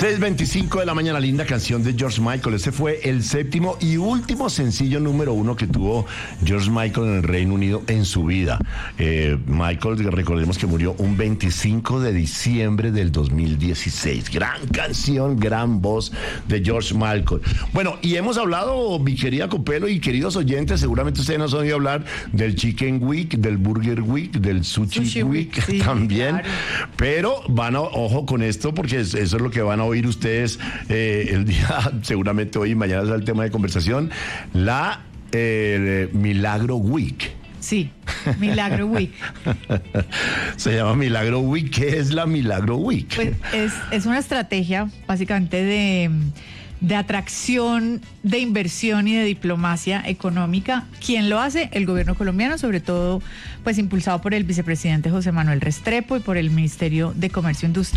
6:25 de la mañana, linda canción de George Michael. Este fue el séptimo y último sencillo número 1 que tuvo George Michael en el Reino Unido en su vida. Michael, recordemos que murió un 25 de diciembre del 2016. Gran canción, gran voz de George Michael. Bueno, y hemos hablado, mi querida Copelo y queridos oyentes, seguramente ustedes nos han oído hablar del Chicken Week, del Burger Week, del Sushi Week, sí, también. Claro. Pero ojo con esto, porque eso es lo que van a oír ustedes el día, seguramente hoy y mañana será el tema de conversación, la Milagro Week. Sí, Milagro Week. Se llama Milagro Week. ¿Qué es la Milagro Week? Pues es una estrategia básicamente de atracción, de inversión y de diplomacia económica. ¿Quién lo hace? El gobierno colombiano, sobre todo pues impulsado por el vicepresidente José Manuel Restrepo y por el Ministerio de Comercio e Industria.